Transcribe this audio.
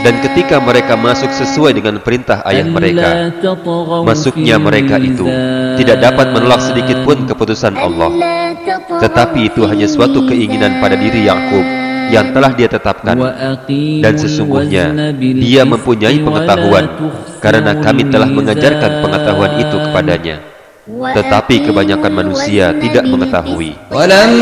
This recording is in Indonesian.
Dan ketika mereka masuk sesuai dengan perintah ayah mereka, masuknya mereka itu tidak dapat menolak sedikit pun keputusan Allah. Tetapi itu hanya suatu keinginan pada diri Yakub yang telah dia tetapkan. Dan sesungguhnya dia mempunyai pengetahuan, karena kami telah mengajarkan pengetahuan itu kepadanya. Tetapi kebanyakan manusia tidak mengetahui.